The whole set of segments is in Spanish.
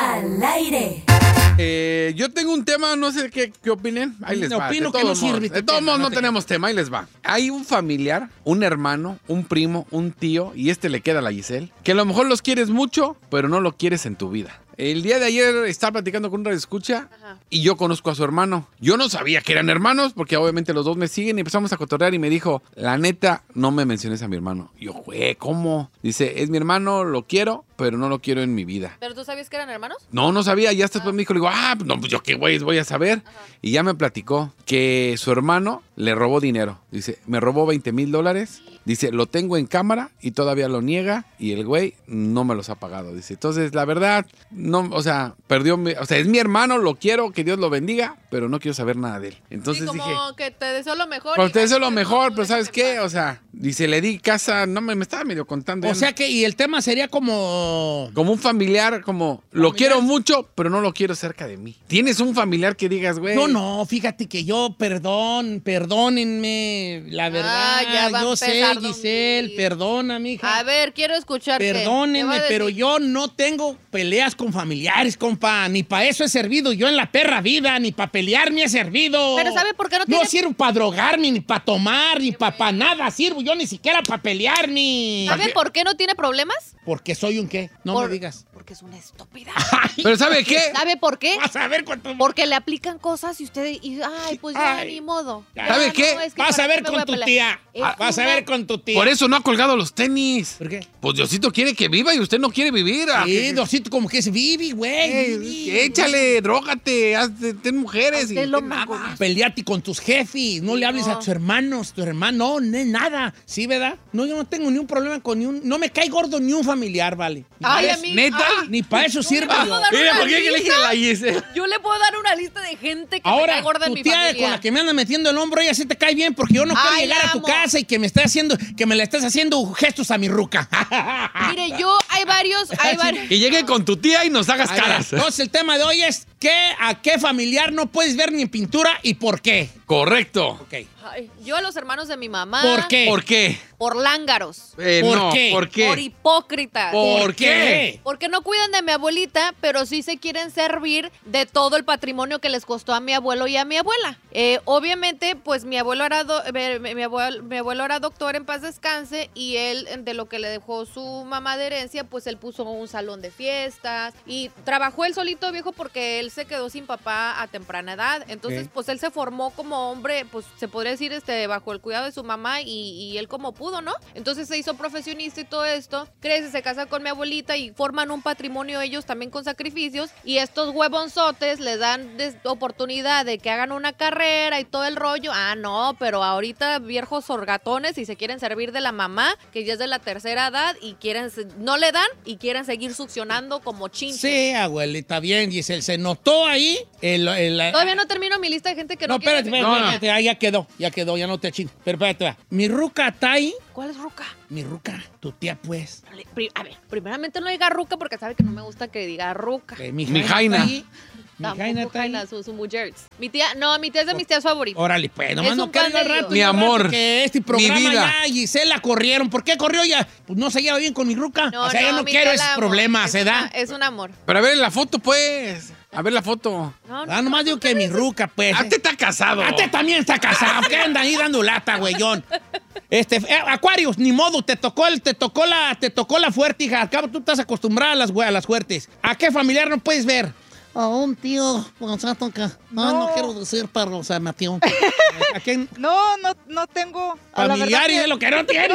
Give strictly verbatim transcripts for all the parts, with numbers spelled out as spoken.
Al aire. Eh, yo tengo un tema, no sé qué, qué opinen. Ahí les va. Opino De que no todos modos, sirve. De todos tema, modos, no no te- tenemos tema. Ahí les va. Hay un familiar, un hermano, un primo, un tío, y este le queda a la Giselle, que a lo mejor los quieres mucho, pero no lo quieres en tu vida. El día de ayer estaba platicando con un radioescucha y yo conozco a su hermano. Yo no sabía que eran hermanos porque obviamente los dos me siguen y empezamos a cotorrear y me dijo, la neta, no me menciones a mi hermano. Y yo, güey, ¿cómo? Dice, es mi hermano, lo quiero, pero no lo quiero en mi vida. ¿Pero tú sabías que eran hermanos? No, no sabía. Ya hasta después me dijo, le digo, ah, no, pues yo qué güey voy a saber. Ajá. Y ya me platicó que su hermano le robó dinero. Dice, me robó veinte mil dólares. Dice, lo tengo en cámara y todavía lo niega y el güey no me los ha pagado. Dice, entonces, la verdad, no, o sea, perdió, mi, o sea, es mi hermano, lo quiero, que Dios lo bendiga, pero no quiero saber nada de él. Entonces Sí, como dije, que te deseo lo mejor. pues y- te deseo lo pero mejor, no, pero ¿sabes déjame en qué? paz. O sea, dice, le di casa, no me, me estaba medio contando. O ya sea no- que, y el tema sería como... como un familiar, como, lo Familiar. quiero mucho, pero no lo quiero cerca de mí. ¿Tienes un familiar que digas, güey? No, no, fíjate que yo, perdón, perdónenme, la verdad, ya va a yo sé, empezar, don Giselle, Luis. perdona, mija. A ver, quiero escucharte. ¿Qué va Perdónenme, a pero decir? yo no tengo peleas con familiares, compa. Ni para eso he servido yo en la perra vida, ni para pelear me he servido. Pero ¿sabe por qué no No tiene- sirvo para drogarme, ni para tomar, ni para nada sirvo yo ni siquiera para pelearme. ¿Sabe por qué no tiene problemas? Porque soy un qué, no Por- me digas. Porque es una estúpida. Pero ¿sabe qué? ¿Sabe por qué? Vas a ver cuánto... Porque le aplican cosas y usted, y, ay, pues ya Ay. ni modo. Ya, ¿Sabe qué? es que Vas ¿para a qué ver me voy con a tu pelear? tía. Es Vas a una- ver con tu tía. Por eso no ha colgado los tenis. ¿Por qué? Pues Diosito quiere que viva y usted no quiere vivir. ¿A Sí, qué- Diosito, como que es Vivi, güey. Eh, Vivi. échale, drógate, hazte- ten mujeres y Usted lo ten mango- nada. Peleate con tus jefes, no le hables No. a tus hermanos, tu hermano, no, ni nada. ¿Sí, verdad? No, yo no tengo ni un problema con ni un... No me cae gordo ni un familiar, vale. Ay, Ni a pa' mí. ¿Neta? ay, Ni para eso yo le sirve puedo yo. dar Mira, una ¿por qué que le dije lista? la Giselle? Yo le puedo dar una lista de gente que me Ahora, cae gorda en tu mi tía familia. con la que me anda metiendo el hombro, ella sí te cae bien porque yo no quiero Ay, llegar la a tu amo. casa y que me estés haciendo, que me le estés haciendo gestos a mi ruca. Mire, yo, hay varios, hay varios. Y llegue con tu tía y nos hagas A ver, caras. entonces el tema de hoy es ¿qué, a qué familiar no puedes ver ni en pintura y por qué? Correcto. Ok. Ay, yo a los hermanos de mi mamá. ¿Por qué? ¿Por qué? Por lángaros. Eh, ¿Por no, qué? ¿por qué? Por hipócritas. ¿Por qué? Porque no cuidan de mi abuelita, pero sí se quieren servir de todo el patrimonio que les costó a mi abuelo y a mi abuela. Eh, obviamente, pues mi abuelo era do- eh, mi, abuelo, mi abuelo era doctor, en paz descanse, y él, de lo que le dejó su mamá de herencia, pues él puso un salón de fiestas y trabajó él solito, viejo, porque él se quedó sin papá a temprana edad. Entonces, Ok. pues él se formó como hombre, pues se podría decir, este, bajo el cuidado de su mamá y, y él como pudo, ¿no? Entonces se hizo profesionista y todo esto, crece, se casa con mi abuelita y forman un patrimonio ellos también con sacrificios, y estos huevonzotes les dan des- oportunidad de que hagan una carrera y todo el rollo. Ah, no, pero ahorita viejos orgatones y se quieren servir de la mamá, que ya es de la tercera edad, y quieren, se- no le dan y quieren seguir succionando como chinches. Sí, abuelita, bien, Giselle. Se notó ahí el... el- Todavía no termino mi lista de gente que no, No, espérate, quiere- espérate, No, no. espérate, ah, ya quedó, ya quedó, ya no te chino. Pero espérate, va. Mi ruca está ahí. ¿Cuál es ruca? Mi ruca, tu tía, pues. Pri- A ver, primeramente no diga ruca porque sabe que no me gusta que diga ruca. Eh, mi Mi jaina jaina. está ahí. Mi Tampoco jaina está ahí. Jaina, su, su mujer. Mi tía, no, mi tía es de mis tías favoritas. Órale, pues, nomás Es no un pan carga de el rato. Dios. Mi ya al rato amor, Que este mi programa vida. ya, Giselle la corrieron. ¿Por qué corrió ya? Pues no se lleva bien con mi ruca. o sea, yo no mi quiero tía esos la amo. problemas, Es ¿se da? una- Es un amor. Pero a ver la foto, pues. A ver la foto. No, no, Ah, nomás digo que mi ruca, pues. Ah, te está casado. Ah, usted también está casado. ¿Qué anda ahí dando lata, güeyón? Este, eh, Aquarius, ni modo, te tocó, el, te tocó la, te tocó la fuerte, hija. Al cabo tú estás acostumbrada a las, güey, a las fuertes. ¿A qué familiar no puedes ver? A un tío, o sea, toca. No, no, No. quiero decir, pero, o sea, Mateo. ¿A quién? No, no, no tengo. a la verdad Familiar y que- de lo que no tiene.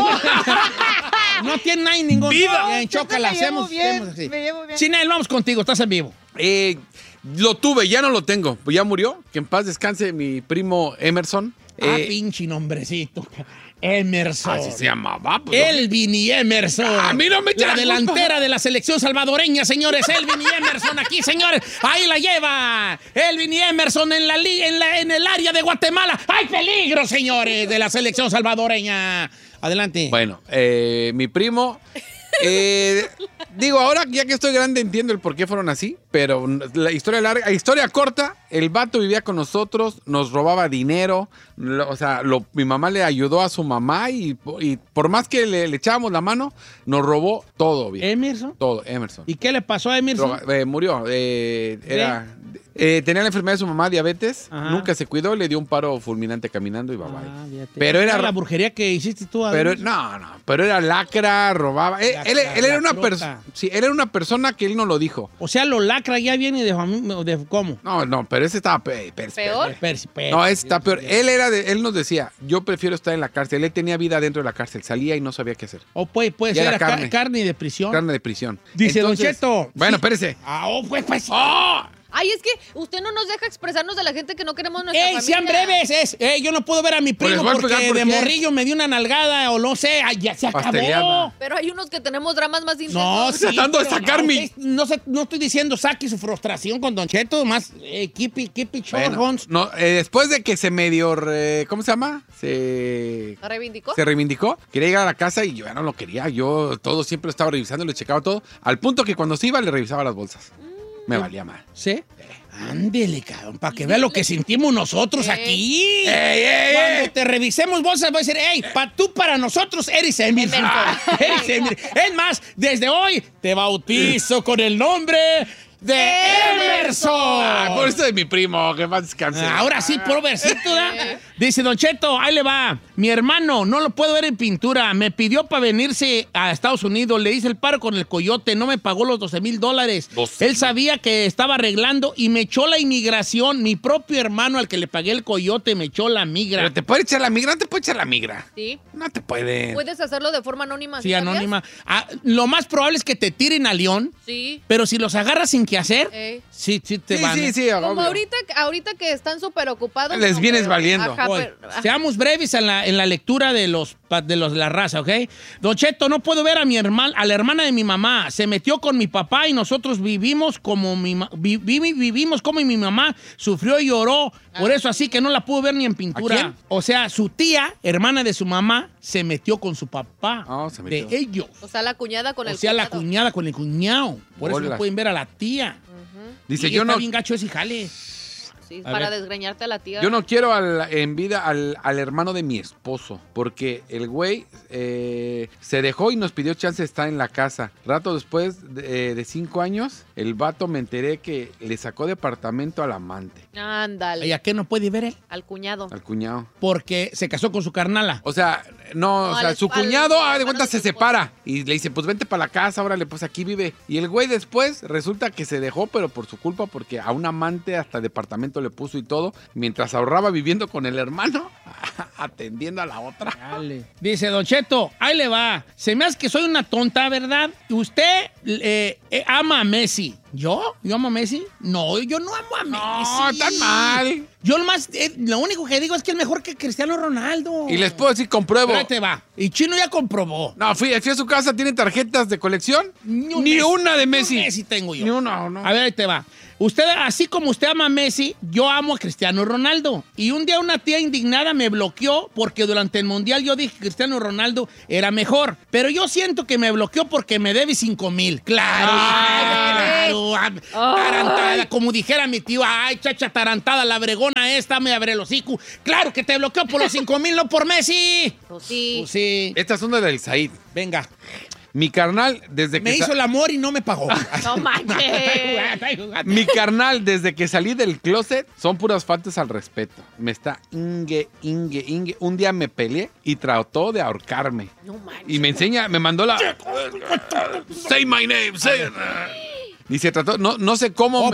No tiene nadie ningún. Vida. Bien, chócala, me llevo hacemos, bien, hacemos así. me llevo bien. Sinel, vamos contigo, estás en vivo. Eh, lo tuve, ya no lo tengo. Pues ya murió. Que en paz descanse mi primo Emerson. Ah, Eh, pinche nombrecito. Emerson. así se llamaba. Pues, lo- Elvin y Emerson. A mí no me echa La la culpa. delantera de la selección salvadoreña, señores. Elvin y Emerson aquí, señores. Ahí la lleva. Elvin y Emerson en, la, li- en, la, en el área de Guatemala. ¡Hay peligro, señores, de la selección salvadoreña! Adelante. Bueno, eh, mi primo Eh, digo, ahora ya que estoy grande entiendo el por qué fueron así, pero la historia larga, historia corta, el vato vivía con nosotros, nos robaba dinero, lo, o sea, lo, mi mamá le ayudó a su mamá y, y por más que le, le echábamos la mano, nos robó todo, bien. ¿Emerson? Todo, Emerson. ¿Y qué le pasó a Emerson? Droga- eh, murió, eh, era... Eh, tenía la enfermedad de su mamá, diabetes, Ajá. nunca se cuidó, le dio un paro fulminante caminando y bye bye. Ah, fíjate. Pero era- la brujería que hiciste tú. Pero Adams? no, no, pero era lacra, robaba. Él, él- él era una Lacrota. persona. Sí, él era una persona que él no lo dijo. O sea, lo lacra ya viene de familia. De, ¿Cómo? No, no, pero ese estaba pe- pe- ¿Peor? Persi, persi. No, ese está peor. Él era de, él nos decía, yo prefiero estar en la cárcel. Él tenía vida dentro de la cárcel, salía y no sabía qué hacer. O puede, puede Ya ser era ca- carne. carne. de prisión. Carne de prisión. Dice Don Entonces- Cheto. Bueno, Sí. espérese. Ah, oh, pues, pues. Ay, es que usted no nos deja expresarnos de la gente que no queremos en nuestra ¡Ey, familia. sean breves! Es, ey, yo no puedo ver a mi Pues les primo voy a porque explicar por de qué. morrillo me dio una nalgada o no sé. Ay, ya se acabó. Pasteleada. Pero hay unos que tenemos dramas más intensos. No, sí, Tratando de pero sacar no, mi- usted- No, sé, no estoy diciendo saque su frustración con Don Cheto, más eh, keep it, keep it short, Bueno, Hons. no, eh, después de que se medio, re- ¿cómo se llama? Se... ¿La reivindicó? Se reivindicó, quería llegar a la casa y yo ya no lo quería. Yo todo siempre lo estaba revisando, le checaba todo. Al punto que cuando se iba le revisaba las bolsas. Me valía mal. ¿Sí? Ándele, cabrón, para que vea lo que sentimos nosotros Ey. aquí. ¡Ey, ey, Cuando ey! te revisemos bolsas, voy a decir, hey, pa, tú para nosotros eres Emerson. Eres Emerson. Es más, desde hoy te bautizo con el nombre de Emerson. Ah, por eso de mi primo, que más descanse. Ahora sí, por versito, ¿da? Dice Don Cheto, ahí le va. Mi hermano, no lo puedo ver en pintura. Me pidió para venirse a Estados Unidos. Le hice el paro con el coyote. No me pagó los doce mil dólares. doce Él sabía que estaba arreglando y me echó la inmigración. Mi propio hermano al que le pagué el coyote me echó la migra. Pero te puede echar la migra, no te puede echar la migra. Sí. No te puede. Puedes hacerlo de forma anónima. Sí, sabías? anónima. Ah, lo más probable es que te tiren a León, Sí. pero si los agarras sin qué hacer, Ey. sí, sí te Sí, van. sí, sí. Como obvio. ahorita, ahorita que están súper ocupados. Les no, vienes pero- valiendo. Ajá, Voy. pero- ajá. Seamos breves en la, en la lectura de los pa- de los de la raza, ¿ok? Don Cheto, no puedo ver a mi hermana, a la hermana de mi mamá. Se metió con mi papá y nosotros vivimos como mi ma- vi- vi- vivimos como mi mamá sufrió y lloró. Por eso así que no la pudo ver ni en pintura. ¿A quién? O sea, su tía, hermana de su mamá, se metió con su papá. Oh, se de metió. ellos. O sea, la cuñada con O el sea, la cuñado. cuñada con el cuñado. Por eso no Bolas. pueden ver a la tía. Dice, Y yo está no, bien gacho ese jale. Sí, A para ver. desgreñarte a la tía. yo no quiero al- en vida al, al hermano de mi esposo, porque el güey eh, se dejó y nos pidió chance de estar en la casa. Rato después de, eh, de cinco años, el vato me enteré que le sacó departamento al amante, Ándale. ¿Y a qué no puede ver él? Al cuñado. al cuñado. Porque se casó con su carnala. O sea, no, No, o al sea, es- su al cuñado, ah, de hermano cuenta de se su esposa. separa y le dice, pues vente para la casa, órale, pues aquí vive. Y el güey después resulta que se dejó, pero por su culpa, porque a un amante hasta departamento le puso y todo, mientras ahorraba viviendo con el hermano, atendiendo a la otra. Dale. Dice Don Cheto, ahí le va. Se me hace que soy una tonta, ¿verdad? Usted eh, eh, ama a Messi. ¿Yo? ¿Yo amo a Messi? No, yo no amo a No, Messi. tan mal. Yo lo más, eh, lo único que digo es que es mejor que Cristiano Ronaldo. Y les puedo decir, compruebo. Pero ahí te va. Y Chino ya comprobó. No, fui, fui a su casa, ¿tiene tarjetas de colección? Ni Ni, un Messi. una de Ni un Messi. Messi tengo yo. Ni una, no. A ver, ahí te va. Usted, así como usted ama a Messi, yo amo a Cristiano Ronaldo. Y un día una tía indignada me bloqueó porque durante el Mundial yo dije que Cristiano Ronaldo era mejor. Pero yo siento que me bloqueó porque me debe cinco mil. Claro, Ay. claro. ah, Tarantada, como dijera mi tío, ay, chacha tarantada, la bregona esta, me abre el hocico. Claro que te bloqueó por los cinco mil, no por Messi. Pues sí. Pues sí. Esta es una del Said. Venga. Mi carnal, desde que... Me sa- hizo el amor y no me pagó. No manches. Mi carnal, desde que salí del closet, son puras faltas al respeto. Me está ingue, ingue, ingue. Un día me peleé y trató de ahorcarme. No manches. Y me enseña, me mandó la... Say my name, say... Dice, trató, no, no sé cómo... Oh, me-